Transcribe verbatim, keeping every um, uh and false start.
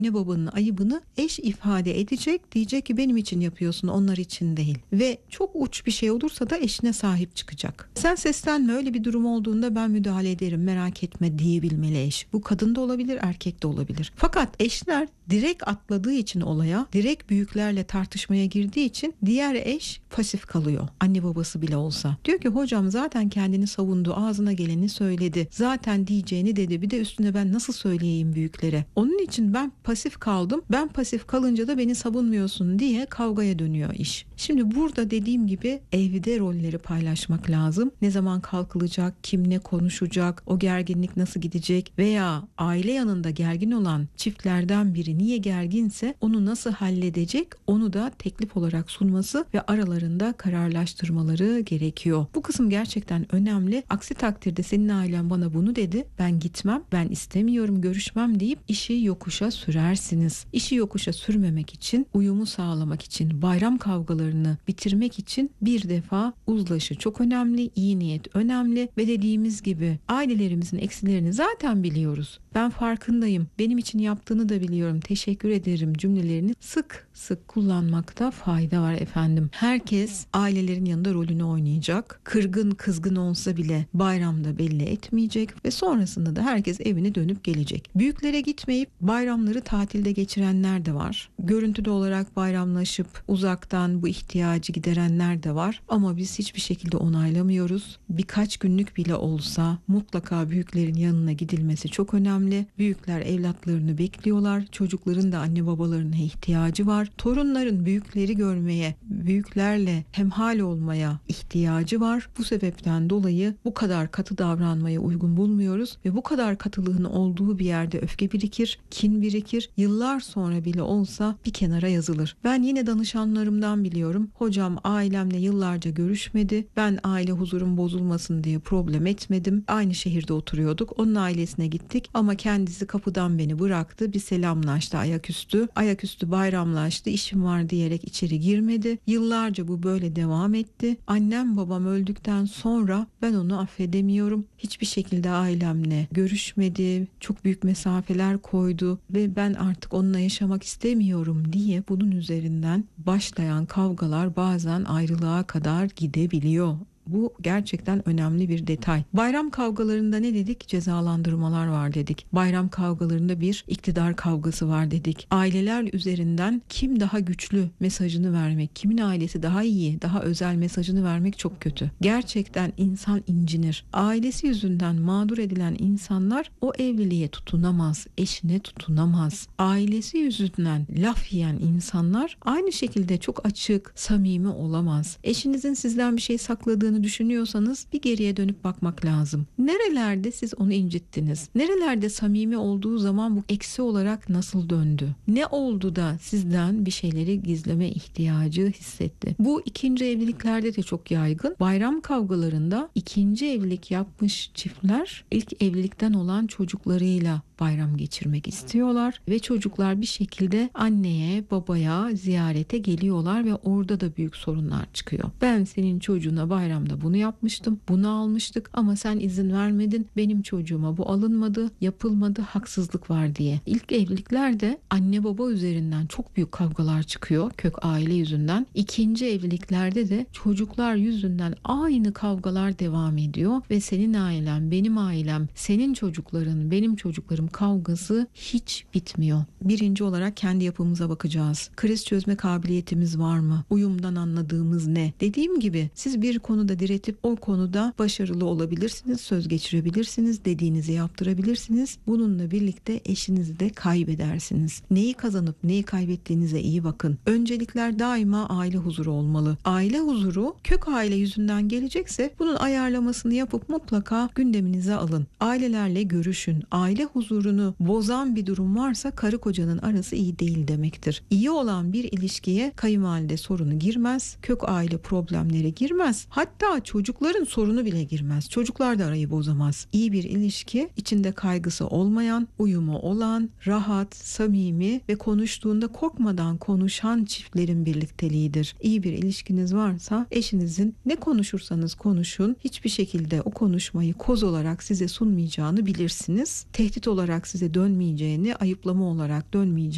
anne babanın ayıbını eş ifade edecek, diyecek ki benim için yapıyorsun, onlar için değil. Ve çok uç bir şey olursa da eşine sahip çıkacak. Sen seslenme, öyle bir durum olduğunda ben müdahale ederim, merak etme diyebilmeli eş. Bu kadın da olabilir, erkek de olabilir. Fakat eşler direkt atladığı için olaya, direkt büyüklerle tartışmaya girdiği için diğer eş pasif kalıyor. Anne babası bile olsa. Diyor ki hocam zaten kendini savundu, ağzına geleni söyledi. Zaten diyeceğini dedi. Bir de üstüne ben nasıl söyleyeyim büyüklere? Onun için ben pasif kaldım. Ben pasif kalınca da beni savunmuyorsun diye kavgaya dönüyor iş. Şimdi burada dediğim gibi evde rolleri paylaşmak lazım. Ne zaman kalkılacak, kim ne konuşacak, o gerginlik nasıl gidecek veya aile yanında gergin olan çiftlerden biri niye gerginse onu nasıl halledecek, onu da teklif olarak sunması ve aralarında kararlaştırmaları gerekiyor. Bu kısım gerçekten önemli. Aksi takdirde senin ailen bana bunu dedi, ben gitmem, ben istemiyorum, görüşmem deyip işi yokuşa sürersiniz. İşi yokuşa sürmemek için, uyumu sağlamak için, bayram kavgalarını bitirmek için bir defa uzlaşı çok önemli, iyi niyet önemli ve dediğimiz gibi ailelerimizin eksilerini zaten biliyoruz. Ben farkındayım, benim için yaptığını da biliyorum, teşekkür ederim cümlelerini sık sık kullanmakta fayda var efendim. Herkes ailelerin yanında rolünü oynayacak. Kırgın kızgın olsa bile bayramda belli etmeyecek ve sonrasında da herkes evine dönüp gelecek. Büyüklere gitmeyip bayramları tatilde geçirenler de var. Görüntülü olarak bayramlaşıp uzaktan bu ihtiyacı giderenler de var. Ama biz hiçbir şekilde onaylamıyoruz. Birkaç günlük bile olsa mutlaka büyüklerin yanına gidilmesi çok önemli. Büyükler evlatlarını bekliyorlar. Çocukların da anne babalarına ihtiyacı var. Torunların büyükleri görmeye, büyüklerle hemhal olmaya ihtiyacı var. Bu sebepten dolayı bu kadar katı davranmaya uygun bulmuyoruz ve bu kadar katılığın olduğu bir yerde öfke birikir, kin birikir. Yıllar sonra bile olsa bir kenara yazılır. Ben yine danışanlarımdan biliyorum. Hocam ailemle yıllarca görüşmedi. Ben aile huzurum bozulmasın diye problem etmedim. Aynı şehirde oturuyorduk. Onun ailesine gittik ama kendisi kapıdan beni bıraktı. Bir selamlaştı ayaküstü. Ayaküstü bayramlaştı. İşim var diyerek içeri girmedi. Yıllarca bu böyle devam etti. Annem babam öldükten sonra ben onu affedemiyorum. Hiçbir şekilde ailemle görüşmedi. Çok büyük mesafeler koydu ve ben artık onunla yaşamak istemiyorum diye bunun üzerinden başlayan kavgalar bazen ayrılığa kadar gidebiliyor. Bu gerçekten önemli bir detay. Bayram kavgalarında ne dedik? Cezalandırmalar var dedik. Bayram kavgalarında bir iktidar kavgası var dedik. Aileler üzerinden kim daha güçlü mesajını vermek, kimin ailesi daha iyi, daha özel mesajını vermek çok kötü. Gerçekten insan incinir. Ailesi yüzünden mağdur edilen insanlar o evliliğe tutunamaz, eşine tutunamaz. Ailesi yüzünden laf yiyen insanlar aynı şekilde çok açık, samimi olamaz. Eşinizin sizden bir şey sakladığını düşünüyorsanız bir geriye dönüp bakmak lazım. Nerelerde siz onu incittiniz? Nerelerde samimi olduğu zaman bu eksi olarak nasıl döndü? Ne oldu da sizden bir şeyleri gizleme ihtiyacı hissetti? Bu ikinci evliliklerde de çok yaygın. Bayram kavgalarında ikinci evlilik yapmış çiftler ilk evlilikten olan çocuklarıyla bayram geçirmek istiyorlar ve çocuklar bir şekilde anneye, babaya ziyarete geliyorlar ve orada da büyük sorunlar çıkıyor. Ben senin çocuğuna bayramda bunu yapmıştım, bunu almıştık ama sen izin vermedin, benim çocuğuma bu alınmadı, yapılmadı, haksızlık var diye. İlk evliliklerde anne baba üzerinden çok büyük kavgalar çıkıyor, kök aile yüzünden. İkinci evliliklerde de çocuklar yüzünden aynı kavgalar devam ediyor ve senin ailen, benim ailem, senin çocukların, benim çocuklarım kavgası hiç bitmiyor. Birinci olarak kendi yapımıza bakacağız. Kriz çözme kabiliyetimiz var mı? Uyumdan anladığımız ne? Dediğim gibi siz bir konuda diretip o konuda başarılı olabilirsiniz, söz geçirebilirsiniz, dediğinizi yaptırabilirsiniz. Bununla birlikte eşinizi de kaybedersiniz. Neyi kazanıp neyi kaybettiğinize iyi bakın. Öncelikler daima aile huzuru olmalı. Aile huzuru kök aile yüzünden gelecekse bunun ayarlamasını yapıp mutlaka gündeminize alın. Ailelerle görüşün. Aile huzurunu bozan bir durum varsa karı kocanın arası iyi değil demektir. İyi olan bir ilişkiye kayınvalide sorunu girmez, kök aile problemleri girmez. Hatta çocukların sorunu bile girmez. Çocuklar da arayı bozamaz. İyi bir ilişki içinde kaygısı olmayan, uyumu olan, rahat, samimi ve konuştuğunda korkmadan konuşan çiftlerin birlikteliğidir. İyi bir ilişkiniz varsa eşinizin ne konuşursanız konuşun hiçbir şekilde o konuşmayı koz olarak size sunmayacağını bilirsiniz. Tehdit olarak size dönmeyeceğini, ayıplama olarak dönmeyeceğini